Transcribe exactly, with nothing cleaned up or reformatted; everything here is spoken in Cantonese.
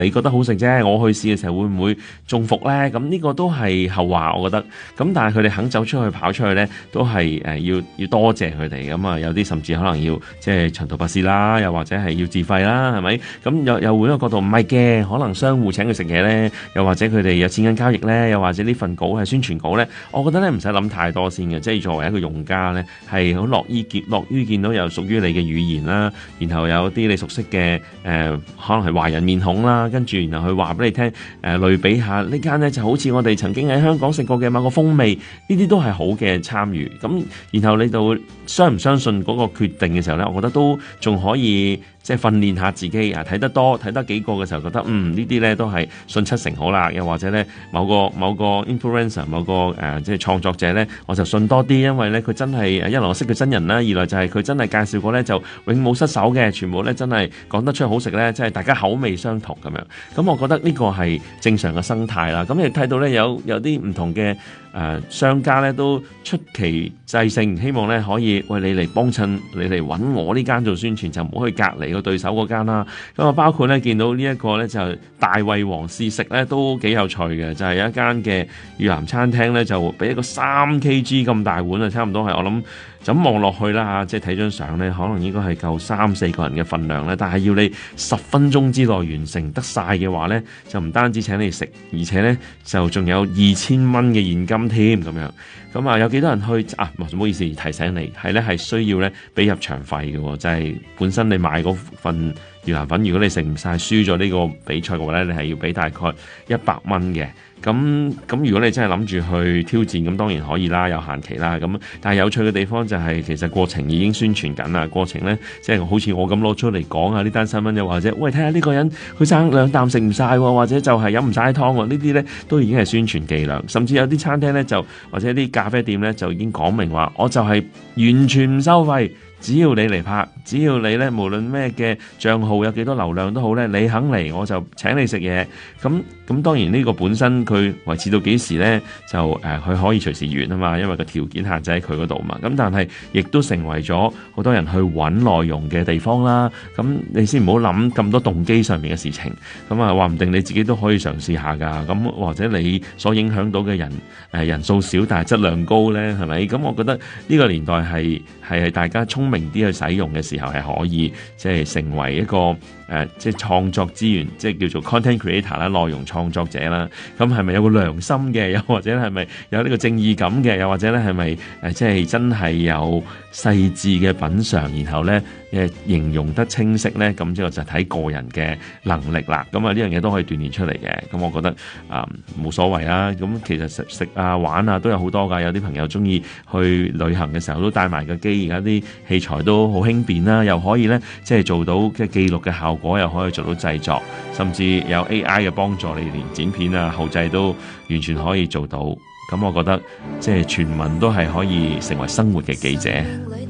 你覺得好食啫，我去試嘅時候會唔會中伏咧？咁呢個都係後話，我覺得。咁但係佢哋肯走出去跑出去咧，都係誒要要多謝佢哋。咁啊，有啲甚至可能要即係長途跋涉啦，又或者係要自費啦，係咪？咁又又換一個角度，唔係嘅，可能商戶請佢食嘢咧，又或者佢哋有錢銀交易咧，又或者呢份稿係宣傳稿咧，我覺得咧唔使諗太多先嘅。即係作為一個用家咧，係好樂意見樂於見到有屬於你嘅語言啦，然後有啲你熟悉嘅誒、呃，可能係華人面孔啦。跟住，然後佢話俾你聽，誒、呃、類比下呢間呢就好似我哋曾經喺香港食過嘅某個風味，呢啲都係好嘅參與。咁然後你就相唔相信嗰個決定嘅時候呢，我覺得都仲可以即係訓練下自己啊，睇得多睇得幾個嘅時候，覺得嗯呢啲呢都係信七成好啦。又或者呢某個某個 influencer 某個誒、呃、即係創作者呢，我就信多啲，因為呢佢真係一來我識佢真人啦，二來就係佢真係介紹過呢，就永冇失手嘅，全部呢真係講得出好食呢，即係大家口味相同咁樣。咁我覺得呢個係正常嘅生態啦。咁你睇到咧有有啲唔同嘅誒、呃、商家咧都出奇制勝，希望咧可以喂你嚟幫襯，你嚟揾我呢間做宣傳，就唔好去隔離個對手嗰間啦。咁啊包括咧見到呢一個咧就大胃王試食咧都幾有趣嘅，就係、是、有一間嘅越南餐廳咧就俾一個三 K G 咁大碗啊，差唔多係我諗。就咁望落去啦嚇，即係睇張相咧，可能應該係夠三四個人嘅份量咧。但係要你十分鐘之內完成得晒嘅話咧，就唔單止請你食，而且咧就仲有二千蚊嘅現金添咁樣。咁啊，有幾多人去啊？唔好意思，提醒你係咧係需要咧俾入場費嘅喎，就係、是、本身你買嗰份越南粉，如果你食唔晒，輸咗呢個比賽嘅話咧，你係要俾大概一百蚊嘅。咁咁如果你真係諗住去挑戰，咁當然可以啦，有限期啦。咁但係有趣嘅地方就係、是、其實過程已經宣傳緊啦。過程咧即係好似我咁攞出嚟講啊，呢單新聞又或者喂睇下呢個人佢爭兩啖食唔晒，或者就係飲唔晒湯喎，呢啲咧都已經係宣傳伎倆。甚至有啲餐廳咧就或者啲咖啡店咧就已經講明話，我就係完全唔收費。只要你嚟拍，只要你咧無論咩嘅帳號有幾多流量都好咧，你肯嚟我就請你食嘢。咁咁當然呢個本身佢維持到幾時咧，就誒佢、呃、可以隨時完啊嘛，因為個條件限制喺佢嗰度嘛。咁但係亦都成為咗好多人去揾內容嘅地方啦。咁你先唔好諗咁多動機上面嘅事情。咁啊話唔定你自己都可以嘗試下㗎。咁或者你所影響到嘅人誒、呃、人數少但係質量高咧，係咪？咁我覺得呢個年代係係大家聰明啲去使用嘅時候係可以即係成為一個誒、呃、即係創作資源，即係叫做 content creator 啦，內容創作者啦。咁係咪有個良心嘅？又或者係咪有呢個正義感嘅？又或者咧係咪誒即係真係有細緻嘅品嘗，然後咧誒形容得清晰咧？咁之後就睇個人嘅能力啦。咁啊呢樣嘢都可以鍛鍊出嚟嘅。咁我覺得啊冇、呃、所謂啦。咁其實食食啊玩啊都有好多㗎。有啲朋友中意去旅行嘅時候都帶埋個機，而家啲器材都好輕便啦，又可以咧即係做到嘅記錄嘅效果，又可以做到製作，甚至有 A I 嘅幫助，你連剪片啊後製都完全可以做到。咁我覺得即係全民都係可以成為生活嘅記者。